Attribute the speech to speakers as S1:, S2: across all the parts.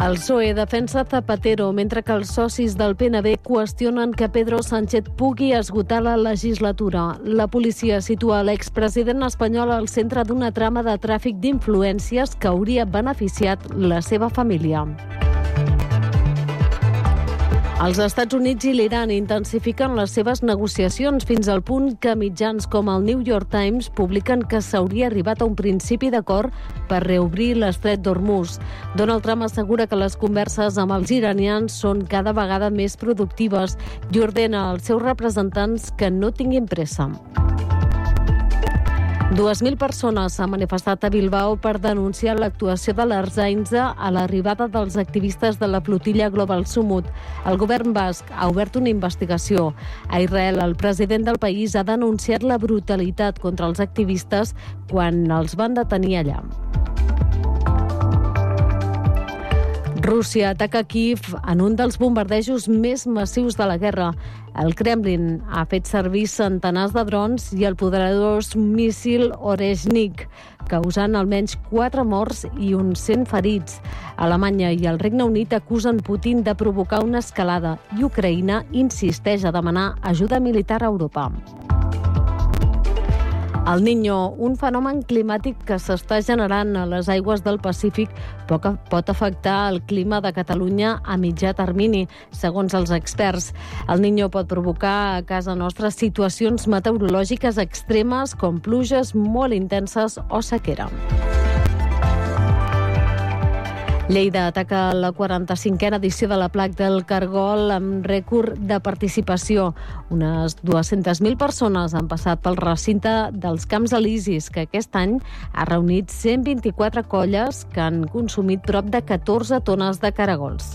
S1: El PSOE defensa Zapatero, mentre que els socis del PNB qüestionen que Pedro Sánchez pugui esgotar la legislatura. La policia situa l'expresident espanyol al centre d'una trama de tràfic d'influències que hauria beneficiat la seva família. Els Estats Units i l'Iran intensifiquen les seves negociacions fins al punt que mitjans com el New York Times publiquen que s'hauria arribat a un principi d'acord per reobrir l'estret d'Hormuz. Donald Trump assegura que les converses amb els iranians són cada vegada més productives i ordena als seus representants que no tinguin pressa. 2.000 persones s'han manifestat a Bilbao per denunciar l'actuació de l'Ertzaintza a l'arribada dels activistes de la flotilla Global Summit. El govern basc ha obert una investigació. A Israel, el president del país ha denunciat la brutalitat contra els activistes quan els van detenir allà. Rússia ataca Kíev en un dels bombardejos més massius de la guerra. El Kremlin ha fet servir centenars de drons i el poderós míssil Oreshnik, causant almenys 4 morts i uns 100 ferits. Alemanya i el Regne Unit acusen Putin de provocar una escalada i Ucraïna insisteix a demanar ajuda militar a Europa. El Niño, un fenomen climàtic que s'està generant a les aigües del Pacífic, pot afectar el clima de Catalunya a mitjà termini, segons els experts. El Niño pot provocar a casa nostra situacions meteorològiques extremes com pluges molt intenses o sequera. Lleida ataca la 45a edició de la Plac del Cargol amb rècord de participació. Unes 200.000 persones han passat pel recinte dels Camps Elisis, que aquest any ha reunit 124 colles que han consumit prop de 14 tones de caragols.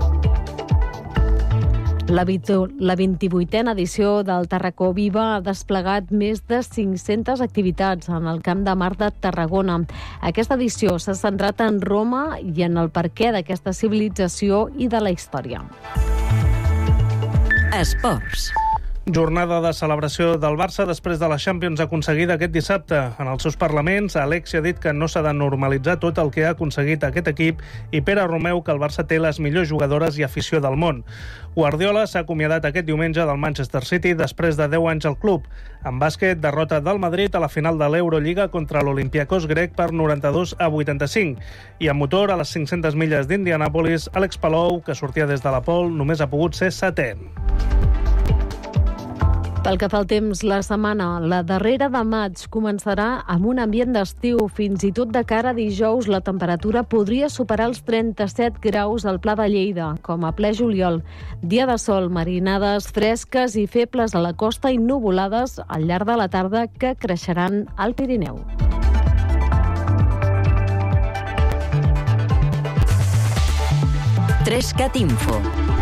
S1: La 28a edició del Tarracó Viva ha desplegat més de 500 activitats en el Camp de Mar de Tarragona. Aquesta edició s'ha centrat en Roma i en el perquè d'aquesta civilització i de la història.
S2: Esports.
S3: Jornada de celebració del Barça després de la Champions aconseguida aquest dissabte. En els seus parlaments, Alexia ha dit que no s'ha de normalitzar tot el que ha aconseguit aquest equip i Pere Romeu que el Barça té les millors jugadores i afició del món. Guardiola s'ha acomiadat aquest diumenge del Manchester City després de 10 anys al club. En bàsquet, derrota del Madrid a la final de l'Eurolliga contra l'Olympiacos grec per 92-85. I en motor, a les 500 milles d'Indianàpolis, Àlex Palou, que sortia des de la pole, només ha pogut ser 7è.
S1: Pel que fa al temps, la setmana, la darrera de maig, començarà amb un ambient d'estiu. Fins i tot de cara a dijous, la temperatura podria superar els 37 graus al Pla de Lleida, com a ple juliol. Dia de sol, marinades fresques i febles a la costa i nuvolades al llarg de la tarda que creixeran al Pirineu.
S2: Trescat Info.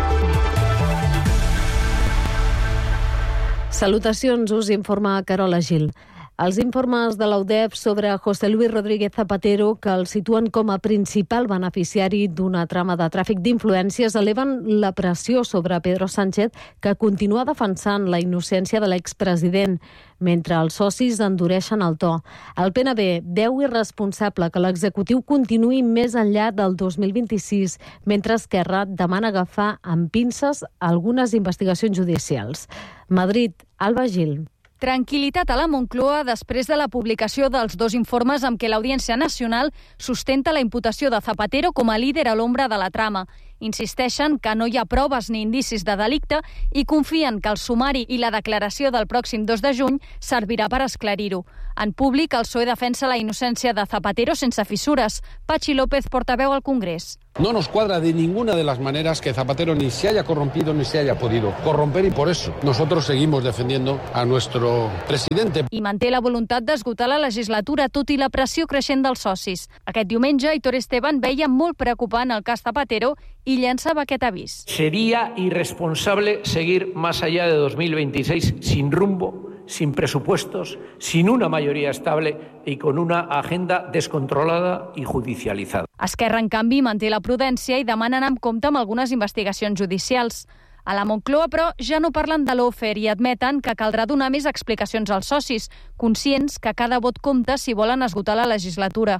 S1: Salutacions, us informa Carola Gil. Els informes de l'UDEF sobre José Luis Rodríguez Zapatero, que el situen com a principal beneficiari d'una trama de tràfic d'influències, eleven la pressió sobre Pedro Sánchez, que continua defensant la innocència de l'expresident, mentre els socis endureixen el to. El PNB veu irresponsable que l'executiu continuï més enllà del 2026, mentre Esquerra demana agafar amb pinces algunes investigacions judicials. Madrid, Alba Gil.
S4: Tranquil·litat a la Moncloa després de la publicació dels 2 informes amb què l'Audiència Nacional sustenta la imputació de Zapatero com a líder a l'ombra de la trama. Insisteixen que no hi ha proves ni indicis de delicte i confien que el sumari i la declaració del pròxim 2 de juny servirà per esclarir-ho. En públic, el PSOE defensa la innocència de Zapatero sense fissures. Pachi López, portaveu al Congrés.
S5: No nos cuadra de ninguna de las maneras que Zapatero ni se haya corrompido ni se haya podido corromper y por eso nosotros seguimos defendiendo a nuestro presidente.
S4: I manté la voluntat d'esgotar la legislatura tot i la pressió creixent dels socis. Aquest diumenge, Aitor Esteban veia molt preocupant el cas Zapatero i llançava aquest avís.
S6: Sería irresponsable seguir más allá de 2026 sin rumbo, sin presupuestos, sin una mayoría estable y con una agenda descontrolada y judicializada.
S4: Esquerra, en canvi, manté la prudència i demana anar amb compte amb algunes investigacions judicials. A la Moncloa, però, ja no parlen de l'Ofer i admeten que caldrà donar més explicacions als socis, conscients que cada vot compta si volen esgotar la legislatura.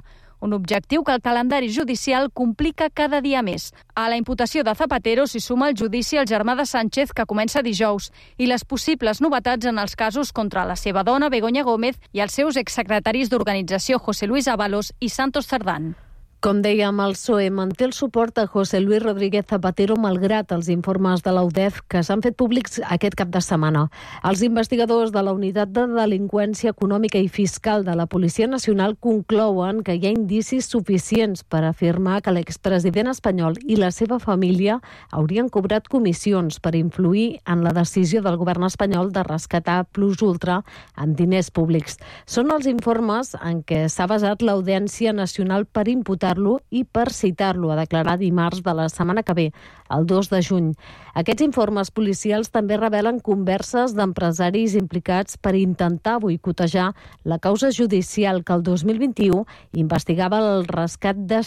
S4: un objectiu que el calendari judicial complica cada dia més. A la imputació de Zapatero s'hi suma el judici al germà de Sánchez, que comença dijous, i les possibles novetats en els casos contra la seva dona, Begoña Gómez, i els seus exsecretaris d'organització, José Luis Ábalos i Santos Cerdán.
S1: Com dèiem, el PSOE manté el suport a José Luis Rodríguez Zapatero malgrat els informes de l'UDEF que s'han fet públics aquest cap de setmana. Els investigadors de la Unitat de Delinqüència Econòmica i Fiscal de la Policia Nacional conclouen que hi ha indicis suficients per afirmar que l'expresident espanyol i la seva família haurien cobrat comissions per influir en la decisió del govern espanyol de rescatar Plus Ultra amb diners públics. Són els informes en què s'ha basat l'Audiència Nacional per imputar i per citar-lo a declarar dimarts de la setmana que ve, el 2 de juny. Aquests informes policials també revelen converses d'empresaris implicats per intentar boicotejar la causa judicial que el 2021 investigava el rescat de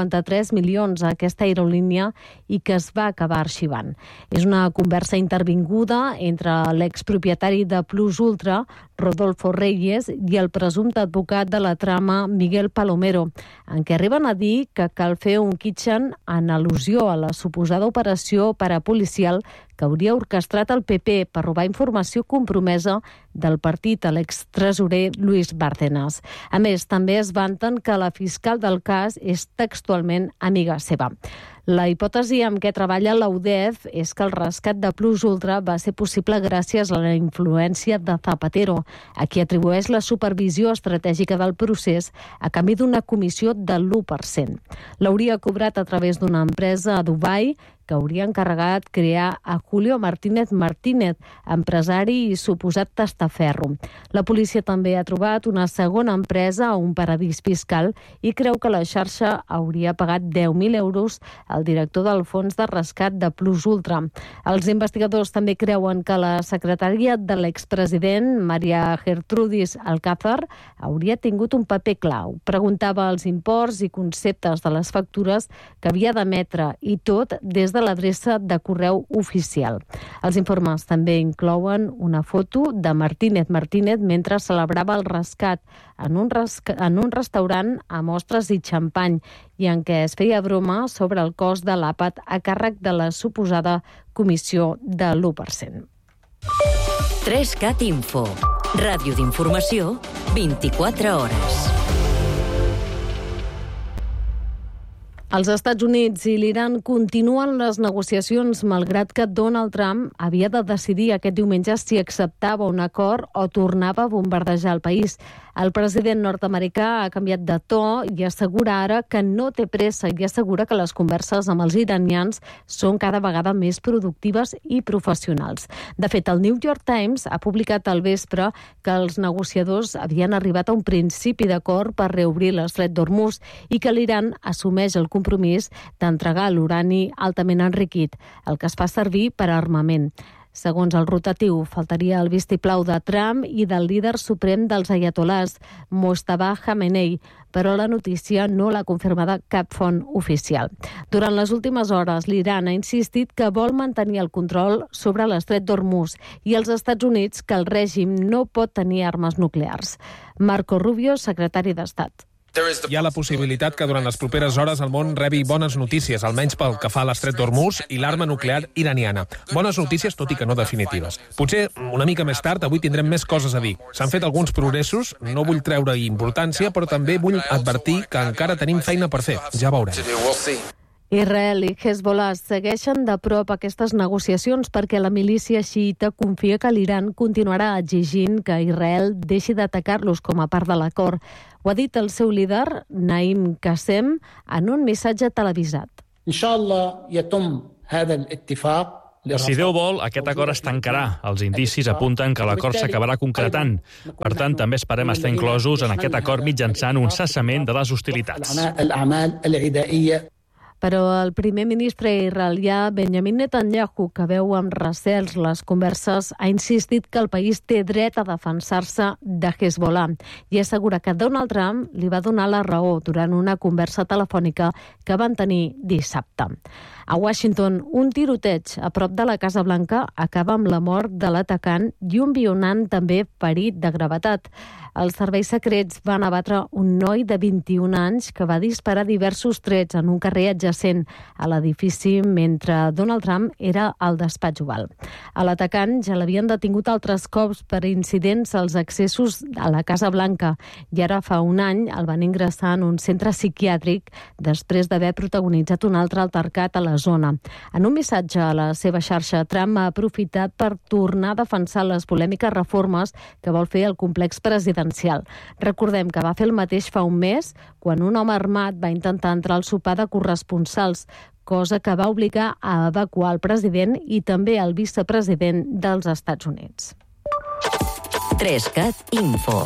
S1: 53 milions a aquesta aerolínia i que es va acabar arxivant. És una conversa intervinguda entre l'expropietari de Plus Ultra, Rodolfo Reyes, i el presumpte advocat de la trama, Miguel Palomero, en què arriben a dir que cal fer un kitchen en al·lusió a la suposada operació parapolicial que hauria orquestrat el PP per robar informació compromesa del partit a l'extresorer Luis Bárcenas. A més, també es vanten que la fiscal del cas és textualment amiga seva. La hipòtesi amb què treballa l'UDEF és que el rescat de Plus Ultra va ser possible gràcies a la influència de Zapatero, a qui atribueix la supervisió estratègica del procés a canvi d'una comissió del 1%. L'hauria cobrat a través d'una empresa a Dubai que hauria encarregat crear a Julio Martínez Martínez, empresari i suposat testaferro. La policia també ha trobat una segona empresa a un paradís fiscal i creu que la xarxa hauria pagat 10.000 euros al director del fons de rescat de Plus Ultra. Els investigadors també creuen que la secretària de l'expresident, Maria Gertrudis Alcázar, hauria tingut un paper clau. Preguntava els imports i conceptes de les factures que havia d'emetre i tot des de l'adreça de correu oficial. Els informes també inclouen una foto de Martínez Martínez mentre celebrava el rescat en un restaurant a mostres i xampany i en què es feia broma sobre el cost de l'àpat a càrrec de la suposada comissió de l'1%.
S2: 3CAT Info. Ràdio d'informació 24 hores.
S1: Els Estats Units i l'Iran continuen les negociacions malgrat que Donald Trump havia de decidir aquest diumenge si acceptava un acord o tornava a bombardejar el país. El president nord-americà ha canviat de to i assegura ara que no té pressa i assegura que les converses amb els iranians són cada vegada més productives i professionals. De fet, el New York Times ha publicat al vespre que els negociadors havien arribat a un principi d'acord per reobrir l'estret d'Hormuz i que l'Iran assumeix el compromís d'entregar l'urani altament enriquit, el que es fa servir per a armament. Segons el rotatiu, faltaria el vistiplau de Trump i del líder suprem dels ayatolás, Mojtaba Khamenei, però la notícia no l'ha confirmada cap font oficial. Durant les últimes hores, l'Iran ha insistit que vol mantenir el control sobre l'estret d'Hormuz i els Estats Units que el règim no pot tenir armes nuclears. Marco Rubio, secretari d'Estat.
S7: Hi ha la possibilitat que durant les properes hores el món rebi bones notícies, almenys pel que fa a l'estret d'Hormuz i l'arma nuclear iraniana. Bones notícies, tot i que no definitives. Potser una mica més tard, avui tindrem més coses a dir. S'han fet alguns progressos, no vull treure-hi importància, però també vull advertir que encara tenim feina per fer. Ja veurem.
S1: Israel i Hezbollah segueixen de prop aquestes negociacions perquè la milícia xiïta confia que l'Iran continuarà exigint que Israel deixi d'atacar-los com a part de l'acord. Ho ha dit el seu líder, Naim Qassem, en un missatge televisat.
S8: Si Déu vol, aquest acord es tancarà. Els indicis apunten que l'acord s'acabarà concretant. Per tant, també esperem estar inclosos en aquest acord mitjançant un cessament de les hostilitats.
S1: Però el primer ministre israelià Benjamin Netanyahu, que veu amb recels les converses, ha insistit que el país té dret a defensar-se de Hezbollah i assegura que Donald Trump li va donar la raó durant una conversa telefònica que van tenir dissabte. A Washington, un tiroteig a prop de la Casa Blanca acaba amb la mort de l'atacant i un vianant també ferit de gravetat. Els serveis secrets van abatre un noi de 21 anys que va disparar diversos trets en un carrer adjacent a l'edifici mentre Donald Trump era al despatx Oval. A l'atacant ja l'havien detingut altres cops per incidents als accessos a la Casa Blanca i ara fa un any el van ingressar en un centre psiquiàtric després d'haver protagonitzat un altre altercat a la zona. En un missatge a la seva xarxa, Trump ha aprofitat per tornar a defensar les polèmiques reformes que vol fer el complex presidencial. Recordem que va fer el mateix fa un mes, quan un home armat va intentar entrar al sopar de corresponsals, cosa que va obligar a evacuar el president i també el vicepresident dels Estats Units.
S2: 3CAT Info.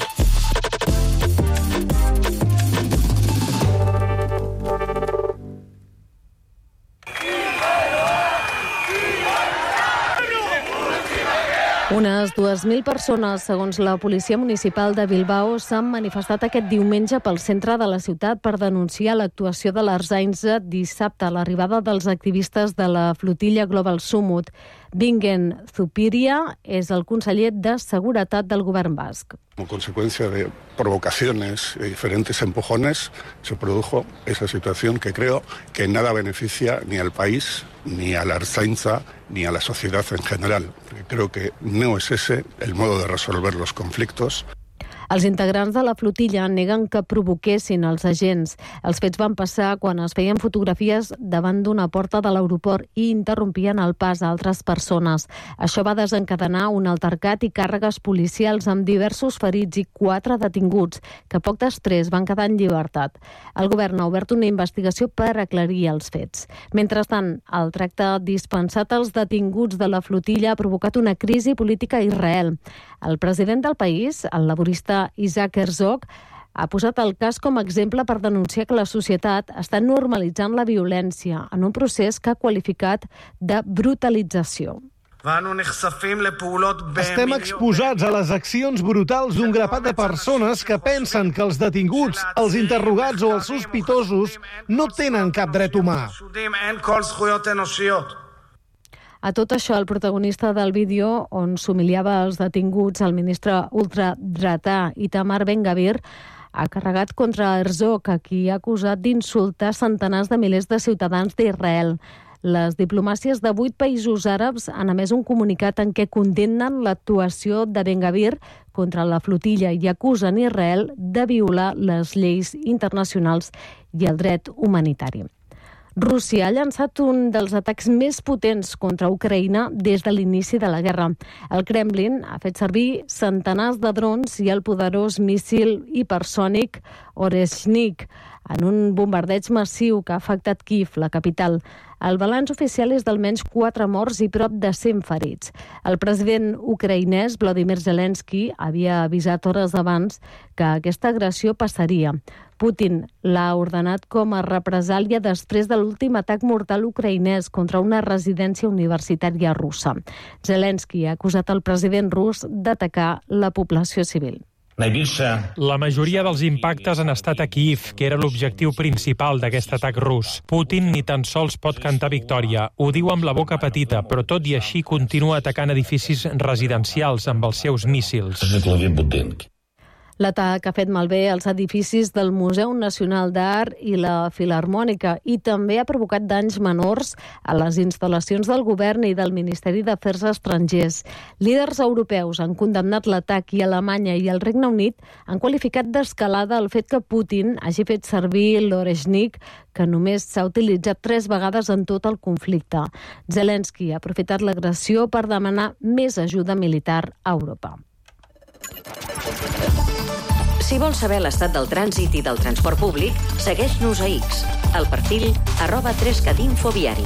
S1: Unes 2.000 persones, segons la policia municipal de Bilbao, s'han manifestat aquest diumenge pel centre de la ciutat per denunciar l'actuació de l'Ertzaintza dissabte a l'arribada dels activistes de la flotilla Global Summit. Bingen Zupiria és el conseller de Seguretat del govern basc.
S9: Como consecuencia de provocaciones y diferentes empujones, se produjo esa situación que creo que en nada beneficia ni al país, ni a la Ertzaintza, ni a la sociedad en general. Porque creo que no es ese el modo de resolver los conflictos.
S1: Els integrants de la flotilla neguen que provoquessin els agents. Els fets van passar quan es feien fotografies davant d'una porta de l'aeroport i interrompien el pas a altres persones. Això va desencadenar un altercat i càrregues policials amb diversos ferits i 4 detinguts, que poc després van quedar en llibertat. El govern ha obert una investigació per aclarir els fets. Mentrestant, el tracte dispensat als detinguts de la flotilla ha provocat una crisi política a Israel. El president del país, el laborista Isaac Herzog, ha posat el cas com a exemple per denunciar que la societat està normalitzant la violència en un procés que ha qualificat de brutalització.
S10: Estem exposats a les accions brutals d'un grapat de persones que pensen que els detinguts, els interrogats o els sospitosos no tenen cap dret humà.
S1: A tot això, el protagonista del vídeo, on s'humiliava els detinguts, el ministre ultradretà Itamar Ben-Gvir, ha carregat contra Herzog, a qui ha acusat d'insultar centenars de milers de ciutadans d'Israel. Les diplomàcies de 8 països àrabs han emès un comunicat en què condemnen l'actuació de Ben-Gvir contra la flotilla i acusen Israel de violar les lleis internacionals i el dret humanitari. Rússia ha llançat un dels atacs més potents contra Ucraïna des de l'inici de la guerra. El Kremlin ha fet servir centenars de drons i el poderós míssil hipersònic Oreshnik en un bombardeig massiu que ha afectat Kíev, la capital. El balanç oficial és d'almenys 4 morts i prop de 100 ferits. El president ucraïnès, Volodymyr Zelensky, havia avisat hores abans que aquesta agressió passaria. Putin l'ha ordenat com a represàlia després de l'últim atac mortal ucraïnès contra una residència universitària russa. Zelensky ha acusat el president rus d'atacar la població civil.
S11: La majoria dels impactes han estat a Kíev, que era l'objectiu principal d'aquest atac rus. Putin ni tan sols pot cantar victòria. Ho diu amb la boca petita, però tot i així continua atacant edificis residencials amb els seus míssils.
S1: L'atac ha fet malbé els edificis del Museu Nacional d'Art i la Filharmònica i també ha provocat danys menors a les instal·lacions del govern i del Ministeri d'Afers Estrangers. Líders europeus han condemnat l'atac i Alemanya i el Regne Unit han qualificat d'escalada el fet que Putin hagi fet servir l'Oreshnik, que només s'ha utilitzat 3 vegades en tot el conflicte. Zelensky ha aprofitat l'agressió per demanar més ajuda militar a Europa.
S2: Si vols saber l'estat del trànsit i del transport públic, segueix-nos a X, al perfil @3catinfoviari.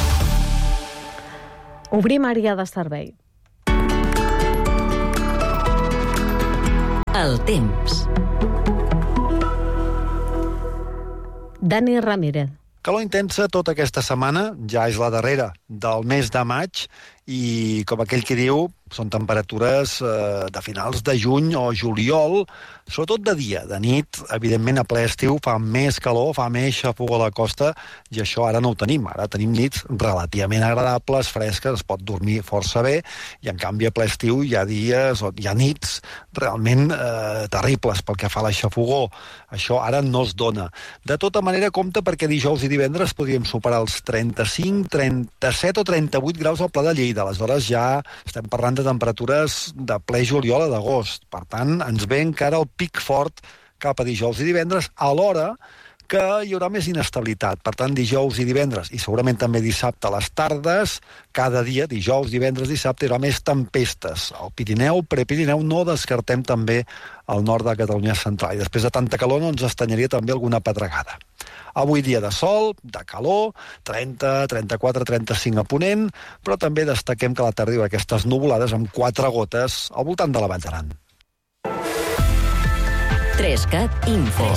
S1: Obrim àrea de servei.
S2: El temps.
S1: Dani Ramírez.
S12: Calor intensa tota aquesta setmana, ja és la darrera del mes de maig, i, com aquell que diu, són temperatures de finals de juny o juliol, sobretot de dia. De nit, evidentment, a ple estiu fa més calor, fa més xafogor a la costa, i això ara no ho tenim. Ara tenim nits relativament agradables, fresques, es pot dormir força bé, i en canvi a ple estiu hi ha dies, o hi ha nits realment terribles pel que fa a la xafogor. Això ara no es dona. De tota manera, compte, perquè dijous i divendres podríem superar els 35, 37 o 38 graus al Pla de Lleida. Aleshores ja estem parlant de temperatures de ple juliol a d'agost. Per tant, ens ve encara el pic fort cap a dijous i divendres, alhora que hi haurà més inestabilitat. Per tant, dijous i divendres, i segurament també dissabte a les tardes, cada dia, dijous, divendres, dissabte, hi haurà més tempestes. Al Pirineu, Prepirineu, no descartem també al nord de Catalunya central. I després de tanta calor no ens estanyaria també alguna pedregada. Avui dia de sol, de calor, 30, 34, 35 a Ponent, però també destaquem que a la tarda hi haurà aquestes nuvolades amb 4 gotes al voltant de la Vall d'Aran.
S2: 3CAT Info.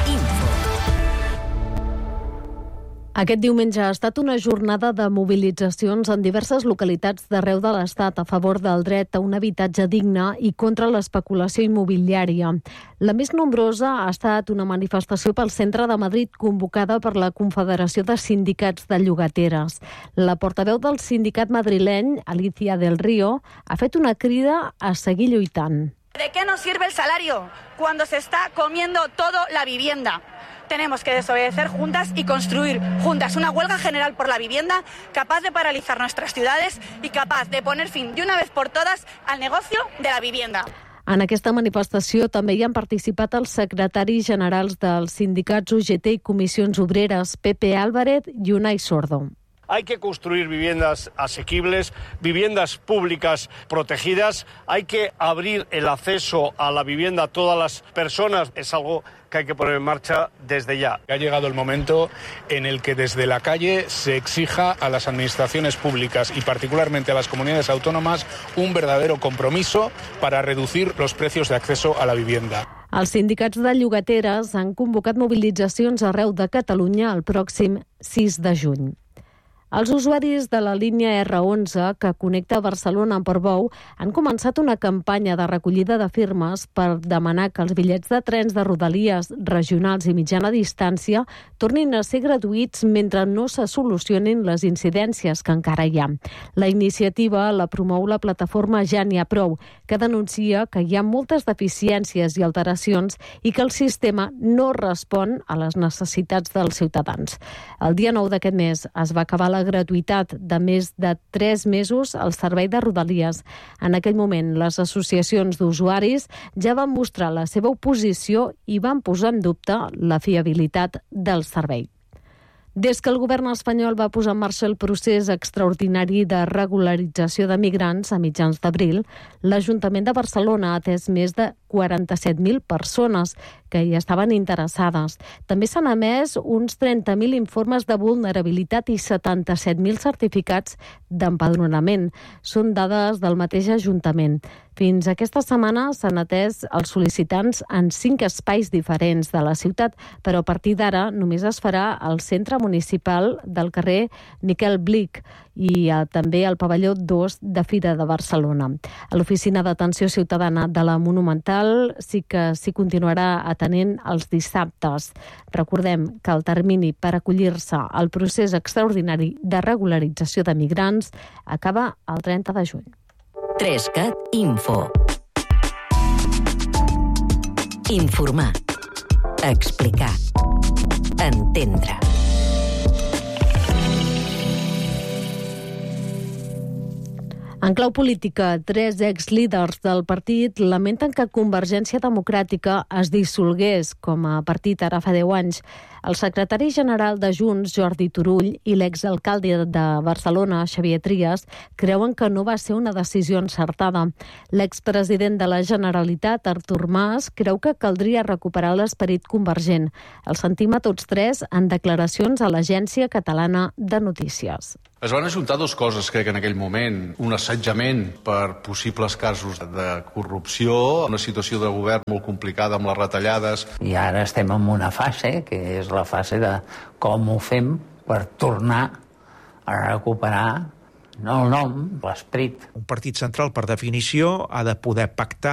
S1: Aquest diumenge ha estat una jornada de mobilitzacions en diverses localitats d'arreu de l'Estat a favor del dret a un habitatge digne i contra l'especulació immobiliària. La més nombrosa ha estat una manifestació pel centre de Madrid convocada per la Confederació de Sindicats de Llogateres. La portaveu del sindicat madrileny, Alicia del Río, ha fet una crida a seguir lluitant.
S13: ¿De qué nos sirve el salario cuando se está comiendo todo la vivienda? Tenemos que desobedecer juntas y construir juntas una huelga general por la vivienda capaz de paralizar nuestras ciudades y capaz de poner fin de una vez por todas al negocio de la vivienda.
S1: En aquesta manifestació també hi han participat els secretaris generals dels sindicats UGT i Comissions Obreres, Pepe Álvarez i Unai Sordo.
S14: Hay que construir viviendas asequibles, viviendas públicas protegidas. Hay que abrir el acceso a la vivienda a todas las personas. Es algo que hay que poner en marcha desde ya.
S15: Ha llegado el momento en el que desde la calle se exija a las administraciones públicas y particularmente a las comunidades autónomas un verdadero compromiso para reducir los precios de acceso a la vivienda.
S1: Els sindicats de llogateres han convocat mobilitzacions arreu de Catalunya el pròxim 6 de juny. Els usuaris de la línia R11, que connecta Barcelona amb Portbou, han començat una campanya de recollida de firmes per demanar que els bitllets de trens de rodalies regionals i mitjana distància tornin a ser gratuïts mentre no se solucionin les incidències que encara hi ha. La iniciativa la promou la plataforma Ja n'hi ha prou, que denuncia que hi ha moltes deficiències i alteracions i que el sistema no respon a les necessitats dels ciutadans. El dia 9 d'aquest mes es va acabar la gratuïtat de més de 3 mesos al servei de rodalies. En aquell moment, les associacions d'usuaris ja van mostrar la seva oposició i van posar en dubte la fiabilitat del servei. Des que el govern espanyol va posar en marxa el procés extraordinari de regularització de migrants a mitjans d'abril, l'Ajuntament de Barcelona ha atès més de 47.000 persones que hi estaven interessades. També s'han emès uns 30.000 informes de vulnerabilitat i 77.000 certificats d'empadronament. Són dades del mateix Ajuntament. Fins aquesta setmana s'han atès els sol·licitants en 5 espais diferents de la ciutat, però a partir d'ara només es farà al centre municipal del carrer Miquel Blic i també al pavelló 2 de Fira de Barcelona. A l'Oficina d'Atenció Ciutadana de la Monumental sí que s'hi continuarà atenent els dissabtes. Recordem que el termini per acollir-se al procés extraordinari de regularització de migrants acaba el 30 de juny.
S2: 3CAT Info. Informar. Explicar. Entendre.
S1: En clau política, 3 exlíders del partit lamenten que Convergència Democràtica es dissolgués com a partit ara fa 10 anys. El secretari general de Junts, Jordi Turull, i l'exalcalde de Barcelona, Xavier Trias, creuen que no va ser una decisió encertada. L'expresident de la Generalitat, Artur Mas, creu que caldria recuperar l'esperit convergent. El sentim a tots 3 en declaracions a l'Agència Catalana de Notícies.
S16: Es van ajuntar 2 coses, crec, en aquell moment. Un assetjament per possibles casos de corrupció, una situació de govern molt complicada amb les retallades.
S17: I ara estem en una fase, que és la fase de com ho fem per tornar a recuperar no el nom, l'esperit.
S18: Un partit central, per definició, ha de poder pactar